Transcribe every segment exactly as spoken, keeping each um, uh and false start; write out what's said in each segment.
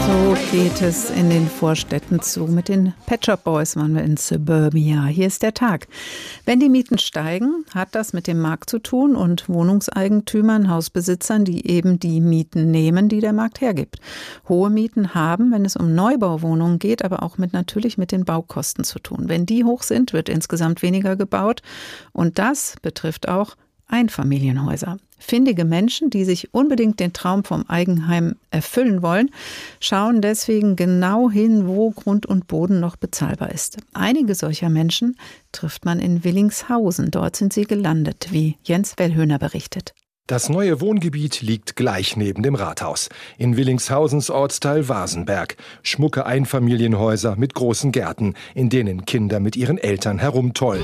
So geht es in den Vorstädten zu. Mit den Pet Shop Boys waren wir in Suburbia. Hier ist der Tag. Wenn die Mieten steigen, hat das mit dem Markt zu tun und Wohnungseigentümern, Hausbesitzern, die eben die Mieten nehmen, die der Markt hergibt. Hohe Mieten haben, wenn es um Neubauwohnungen geht, aber auch mit natürlich mit den Baukosten zu tun. Wenn die hoch sind, wird insgesamt weniger gebaut. Und das betrifft auch Einfamilienhäuser. Findige Menschen, die sich unbedingt den Traum vom Eigenheim erfüllen wollen, schauen deswegen genau hin, wo Grund und Boden noch bezahlbar ist. Einige solcher Menschen trifft man in Willingshausen. Dort sind sie gelandet, wie Jens Wellhöhner berichtet. Das neue Wohngebiet liegt gleich neben dem Rathaus. In Willingshausens Ortsteil Wasenberg. Schmucke Einfamilienhäuser mit großen Gärten, in denen Kinder mit ihren Eltern herumtollen.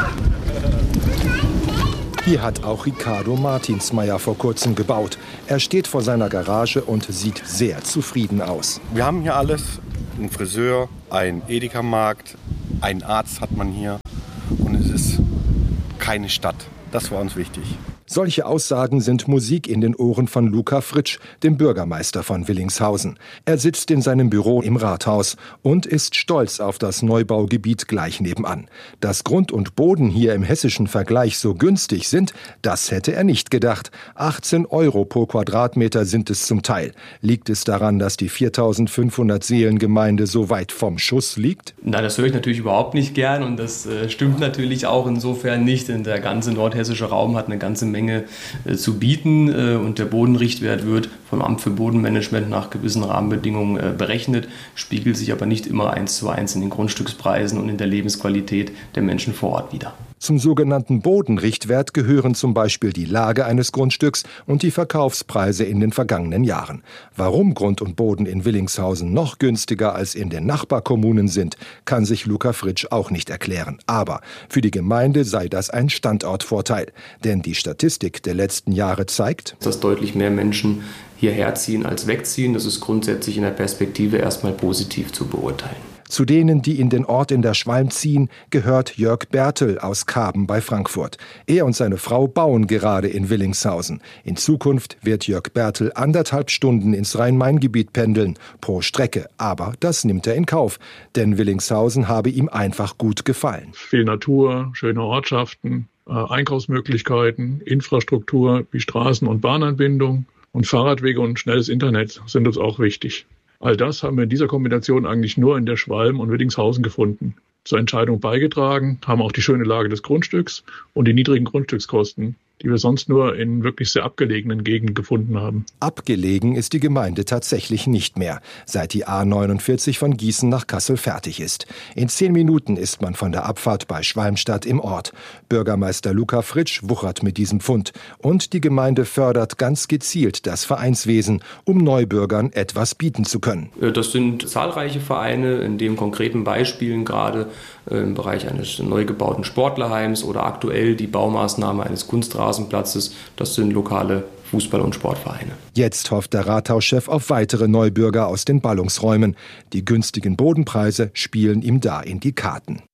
Hier hat auch Ricardo Martinsmeier vor kurzem gebaut. Er steht vor seiner Garage und sieht sehr zufrieden aus. Wir haben hier alles, einen Friseur, einen Edeka-Markt, einen Arzt hat man hier und es ist keine Stadt. Das war uns wichtig. Solche Aussagen sind Musik in den Ohren von Luca Fritsch, dem Bürgermeister von Willingshausen. Er sitzt in seinem Büro im Rathaus und ist stolz auf das Neubaugebiet gleich nebenan. Dass Grund und Boden hier im hessischen Vergleich so günstig sind, das hätte er nicht gedacht. achtzehn Euro pro Quadratmeter sind es zum Teil. Liegt es daran, dass die viertausendfünfhundert Seelengemeinde so weit vom Schuss liegt? Na, das höre ich natürlich überhaupt nicht gern und das äh, stimmt natürlich auch insofern nicht, denn der ganze nordhessische Raum hat eine ganze Menge zu bieten und der Bodenrichtwert wird vom Amt für Bodenmanagement nach gewissen Rahmenbedingungen berechnet, spiegelt sich aber nicht immer eins zu eins in den Grundstückspreisen und in der Lebensqualität der Menschen vor Ort wider. Zum sogenannten Bodenrichtwert gehören zum Beispiel die Lage eines Grundstücks und die Verkaufspreise in den vergangenen Jahren. Warum Grund und Boden in Willingshausen noch günstiger als in den Nachbarkommunen sind, kann sich Luca Fritsch auch nicht erklären. Aber für die Gemeinde sei das ein Standortvorteil. Denn die Statistik der letzten Jahre zeigt, dass deutlich mehr Menschen hierher ziehen als wegziehen. Das ist grundsätzlich in der Perspektive erstmal positiv zu beurteilen. Zu denen, die in den Ort in der Schwalm ziehen, gehört Jörg Bertel aus Kaben bei Frankfurt. Er und seine Frau bauen gerade in Willingshausen. In Zukunft wird Jörg Bertel anderthalb Stunden ins Rhein-Main-Gebiet pendeln, pro Strecke. Aber das nimmt er in Kauf, denn Willingshausen habe ihm einfach gut gefallen. Viel Natur, schöne Ortschaften, Einkaufsmöglichkeiten, Infrastruktur wie Straßen- und Bahnanbindung und Fahrradwege und schnelles Internet sind uns auch wichtig. All das haben wir in dieser Kombination eigentlich nur in der Schwalm und Willingshausen gefunden. Zur Entscheidung beigetragen haben auch die schöne Lage des Grundstücks und die niedrigen Grundstückskosten, die wir sonst nur in wirklich sehr abgelegenen Gegenden gefunden haben. Abgelegen ist die Gemeinde tatsächlich nicht mehr, seit die A neunundvierzig von Gießen nach Kassel fertig ist. In zehn Minuten ist man von der Abfahrt bei Schwalmstadt im Ort. Bürgermeister Luca Fritsch wuchert mit diesem Pfund. Und die Gemeinde fördert ganz gezielt das Vereinswesen, um Neubürgern etwas bieten zu können. Das sind zahlreiche Vereine, in dem konkreten Beispielen gerade im Bereich eines neu gebauten Sportlerheims oder aktuell die Baumaßnahme eines Kunstrasenplatzes. Das sind lokale Fußball- und Sportvereine. Jetzt hofft der Rathauschef auf weitere Neubürger aus den Ballungsräumen. Die günstigen Bodenpreise spielen ihm da in die Karten.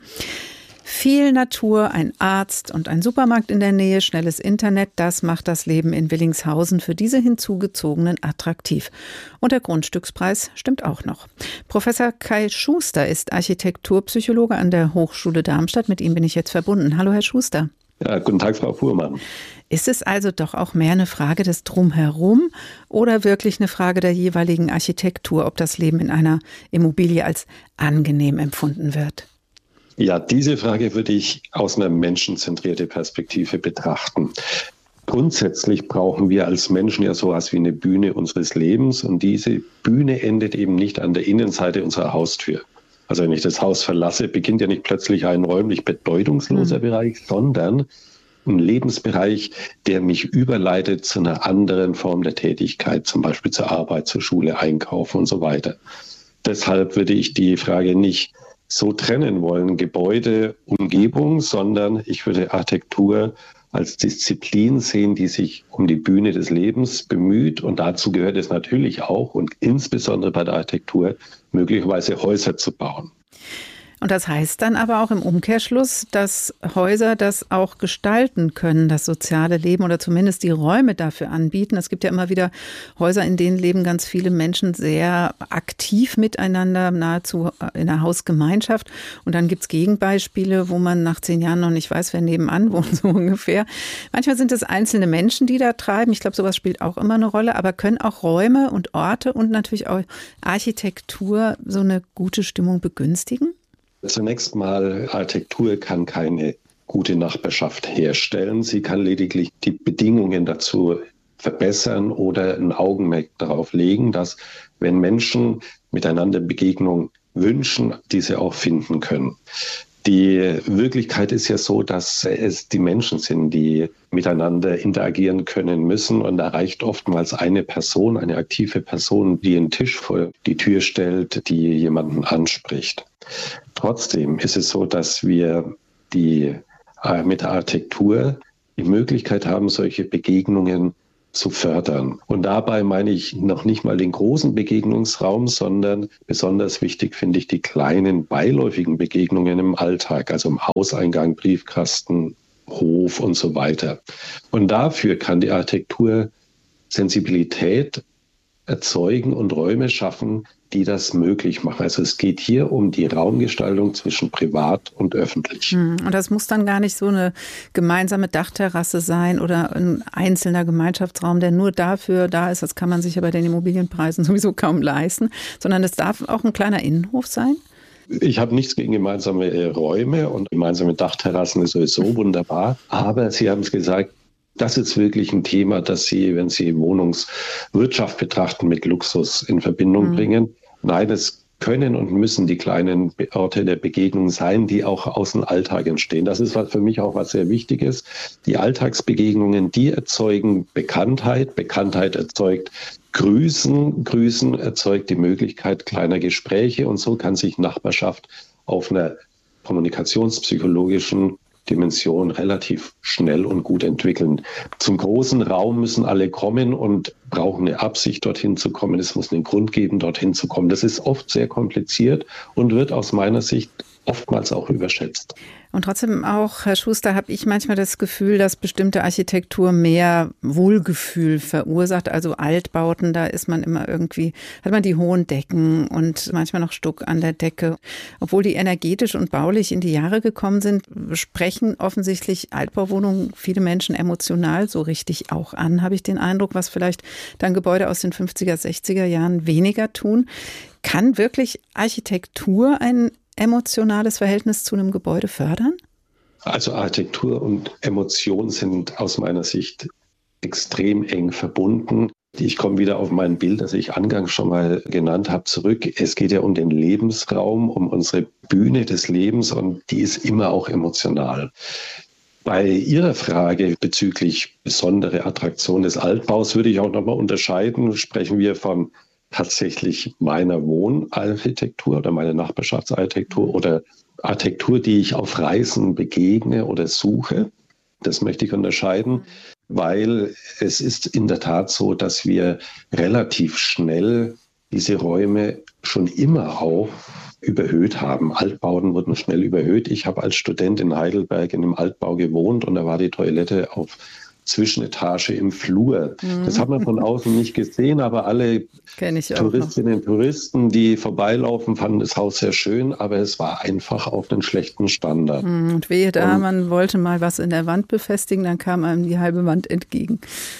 Viel Natur, ein Arzt und ein Supermarkt in der Nähe, schnelles Internet, das macht das Leben in Willingshausen für diese Hinzugezogenen attraktiv. Und der Grundstückspreis stimmt auch noch. Professor Kai Schuster ist Architekturpsychologe an der Hochschule Darmstadt. Mit ihm bin ich jetzt verbunden. Hallo, Herr Schuster. Ja, guten Tag, Frau Fuhrmann. Ist es also doch auch mehr eine Frage des Drumherum oder wirklich eine Frage der jeweiligen Architektur, ob das Leben in einer Immobilie als angenehm empfunden wird? Ja, diese Frage würde ich aus einer menschenzentrierten Perspektive betrachten. Grundsätzlich brauchen wir als Menschen ja sowas wie eine Bühne unseres Lebens und diese Bühne endet eben nicht an der Innenseite unserer Haustür. Also wenn ich das Haus verlasse, beginnt ja nicht plötzlich ein räumlich bedeutungsloser mhm. Bereich, sondern ein Lebensbereich, der mich überleitet zu einer anderen Form der Tätigkeit, zum Beispiel zur Arbeit, zur Schule, Einkaufen und so weiter. Deshalb würde ich die Frage nicht so trennen wollen, Gebäude, Umgebung, sondern ich würde Architektur als Disziplin sehen, die sich um die Bühne des Lebens bemüht. Und dazu gehört es natürlich auch und insbesondere bei der Architektur möglicherweise Häuser zu bauen. Und das heißt dann aber auch im Umkehrschluss, dass Häuser das auch gestalten können, das soziale Leben oder zumindest die Räume dafür anbieten. Es gibt ja immer wieder Häuser, in denen leben ganz viele Menschen sehr aktiv miteinander, nahezu in der Hausgemeinschaft. Und dann gibt es Gegenbeispiele, wo man nach zehn Jahren noch nicht weiß, wer nebenan wohnt, so ungefähr. Manchmal sind es einzelne Menschen, die da treiben. Ich glaube, sowas spielt auch immer eine Rolle. Aber können auch Räume und Orte und natürlich auch Architektur so eine gute Stimmung begünstigen? Zunächst mal, Architektur kann keine gute Nachbarschaft herstellen. Sie kann lediglich die Bedingungen dazu verbessern oder ein Augenmerk darauf legen, dass, wenn Menschen miteinander Begegnung wünschen, diese auch finden können. Die Wirklichkeit ist ja so, dass es die Menschen sind, die miteinander interagieren können müssen. Und da reicht oftmals eine Person, eine aktive Person, die einen Tisch vor die Tür stellt, die jemanden anspricht. Trotzdem ist es so, dass wir die, äh, mit der Architektur die Möglichkeit haben, solche Begegnungen zu fördern. Und dabei meine ich noch nicht mal den großen Begegnungsraum, sondern besonders wichtig finde ich die kleinen beiläufigen Begegnungen im Alltag, also im Hauseingang, Briefkasten, Hof und so weiter. Und dafür kann die Architektur Sensibilität erzeugen und Räume schaffen, die das möglich machen. Also es geht hier um die Raumgestaltung zwischen privat und öffentlich. Und das muss dann gar nicht so eine gemeinsame Dachterrasse sein oder ein einzelner Gemeinschaftsraum, der nur dafür da ist. Das kann man sich ja bei den Immobilienpreisen sowieso kaum leisten, sondern es darf auch ein kleiner Innenhof sein. Ich habe nichts gegen gemeinsame Räume und gemeinsame Dachterrassen ist sowieso wunderbar. Aber Sie haben es gesagt, das ist wirklich ein Thema, das Sie, wenn Sie Wohnungswirtschaft betrachten, mit Luxus in Verbindung mhm. bringen. Nein, es können und müssen die kleinen Orte der Begegnung sein, die auch aus dem Alltag entstehen. Das ist für mich auch was sehr Wichtiges. Die Alltagsbegegnungen, die erzeugen Bekanntheit. Bekanntheit erzeugt Grüßen. Grüßen erzeugt die Möglichkeit kleiner Gespräche. Und so kann sich Nachbarschaft auf einer kommunikationspsychologischen Dimension relativ schnell und gut entwickeln. Zum großen Raum müssen alle kommen und brauchen eine Absicht, dorthin zu kommen. Es muss einen Grund geben, dorthin zu kommen. Das ist oft sehr kompliziert und wird aus meiner Sicht oftmals auch überschätzt. Und trotzdem auch, Herr Schuster, habe ich manchmal das Gefühl, dass bestimmte Architektur mehr Wohlgefühl verursacht. Also Altbauten, da ist man immer irgendwie, hat man die hohen Decken und manchmal noch Stuck an der Decke. Obwohl die energetisch und baulich in die Jahre gekommen sind, sprechen offensichtlich Altbauwohnungen viele Menschen emotional so richtig auch an, habe ich den Eindruck, was vielleicht dann Gebäude aus den fünfziger, sechziger Jahren weniger tun. Kann wirklich Architektur ein emotionales Verhältnis zu einem Gebäude fördern? Also Architektur und Emotion sind aus meiner Sicht extrem eng verbunden. Ich komme wieder auf mein Bild, das ich angangs schon mal genannt habe, zurück. Es geht ja um den Lebensraum, um unsere Bühne des Lebens und die ist immer auch emotional. Bei Ihrer Frage bezüglich besondere Attraktion des Altbaus würde ich auch nochmal unterscheiden. Sprechen wir von tatsächlich meiner Wohnarchitektur oder meiner Nachbarschaftsarchitektur oder Architektur, die ich auf Reisen begegne oder suche. Das möchte ich unterscheiden, weil es ist in der Tat so, dass wir relativ schnell diese Räume schon immer auch überhöht haben. Altbauten wurden schnell überhöht. Ich habe als Student in Heidelberg in einem Altbau gewohnt und da war die Toilette auf Zwischenetage im Flur. Mhm. Das hat man von außen nicht gesehen, aber alle Touristinnen und Touristen, die vorbeilaufen, fanden das Haus sehr schön, aber es war einfach auf einen schlechten Standard. Mhm. Und wehe da, und man wollte mal was in der Wand befestigen, dann kam einem die halbe Wand entgegen.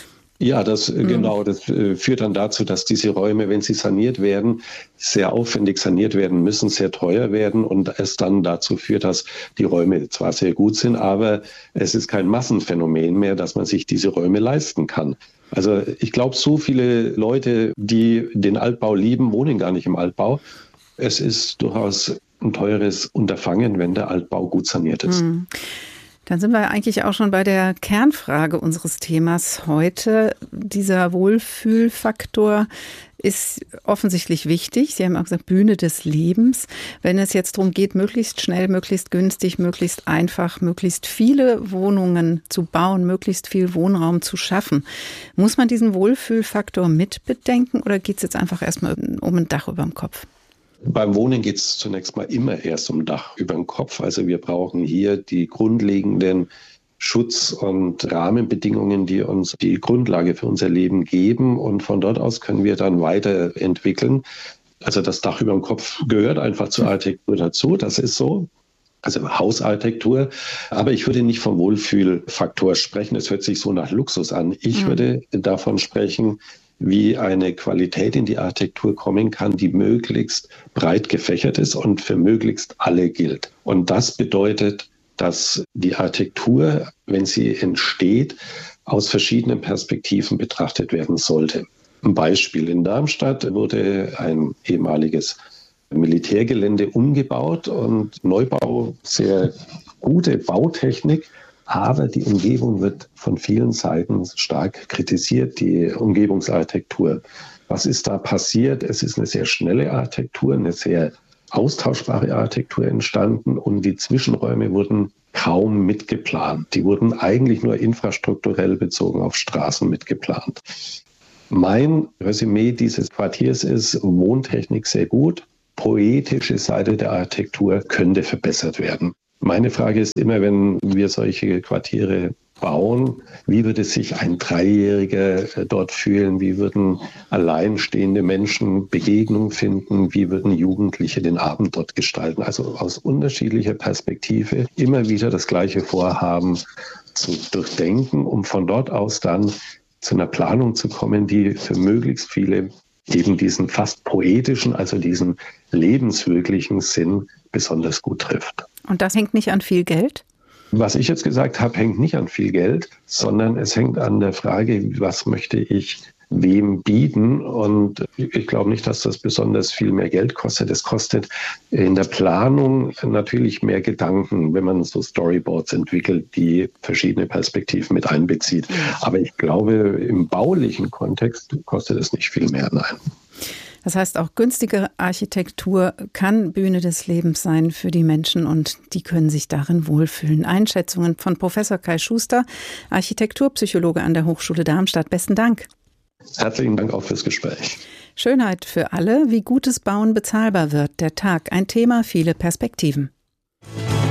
Ja, das mhm. genau. Das äh, führt dann dazu, dass diese Räume, wenn sie saniert werden, sehr aufwendig saniert werden müssen, sehr teuer werden und es dann dazu führt, dass die Räume zwar sehr gut sind, aber es ist kein Massenphänomen mehr, dass man sich diese Räume leisten kann. Also ich glaube, so viele Leute, die den Altbau lieben, wohnen gar nicht im Altbau. Es ist durchaus ein teures Unterfangen, wenn der Altbau gut saniert ist. Mhm. Dann sind wir eigentlich auch schon bei der Kernfrage unseres Themas heute. Dieser Wohlfühlfaktor ist offensichtlich wichtig. Sie haben auch gesagt, Bühne des Lebens. Wenn es jetzt darum geht, möglichst schnell, möglichst günstig, möglichst einfach, möglichst viele Wohnungen zu bauen, möglichst viel Wohnraum zu schaffen, muss man diesen Wohlfühlfaktor mitbedenken oder geht es jetzt einfach erstmal um ein Dach über dem Kopf? Beim Wohnen geht es zunächst mal immer erst um Dach über dem Kopf. Also wir brauchen hier die grundlegenden Schutz- und Rahmenbedingungen, die uns die Grundlage für unser Leben geben. Und von dort aus können wir dann weiterentwickeln. Also das Dach über dem Kopf gehört einfach zur Architektur dazu. Das ist so. Also Hausarchitektur. Aber ich würde nicht vom Wohlfühlfaktor sprechen. Es hört sich so nach Luxus an. Ich mhm. würde davon sprechen, wie eine Qualität in die Architektur kommen kann, die möglichst breit gefächert ist und für möglichst alle gilt. Und das bedeutet, dass die Architektur, wenn sie entsteht, aus verschiedenen Perspektiven betrachtet werden sollte. Ein Beispiel: In Darmstadt wurde ein ehemaliges Militärgelände umgebaut und Neubau, sehr gute Bautechnik, aber die Umgebung wird von vielen Seiten stark kritisiert, die Umgebungsarchitektur. Was ist da passiert? Es ist eine sehr schnelle Architektur, eine sehr austauschbare Architektur entstanden und die Zwischenräume wurden kaum mitgeplant. Die wurden eigentlich nur infrastrukturell bezogen auf Straßen mitgeplant. Mein Resümee dieses Quartiers ist: Wohntechnik sehr gut, poetische Seite der Architektur könnte verbessert werden. Meine Frage ist immer, wenn wir solche Quartiere bauen, wie würde sich ein Dreijähriger dort fühlen? Wie würden alleinstehende Menschen Begegnung finden? Wie würden Jugendliche den Abend dort gestalten? Also aus unterschiedlicher Perspektive immer wieder das gleiche Vorhaben zu durchdenken, um von dort aus dann zu einer Planung zu kommen, die für möglichst viele eben diesen fast poetischen, also diesen lebenswirklichen Sinn besonders gut trifft. Und das hängt nicht an viel Geld? Was ich jetzt gesagt habe, hängt nicht an viel Geld, sondern es hängt an der Frage, was möchte ich wem bieten. Und ich glaube nicht, dass das besonders viel mehr Geld kostet. Es kostet in der Planung natürlich mehr Gedanken, wenn man so Storyboards entwickelt, die verschiedene Perspektiven mit einbezieht. Aber ich glaube, im baulichen Kontext kostet es nicht viel mehr, nein. Das heißt, auch günstige Architektur kann Bühne des Lebens sein für die Menschen und die können sich darin wohlfühlen. Einschätzungen von Professor Kai Schuster, Architekturpsychologe an der Hochschule Darmstadt. Besten Dank. Herzlichen Dank auch fürs Gespräch. Schönheit für alle, wie gutes Bauen bezahlbar wird. Der Tag, ein Thema, viele Perspektiven.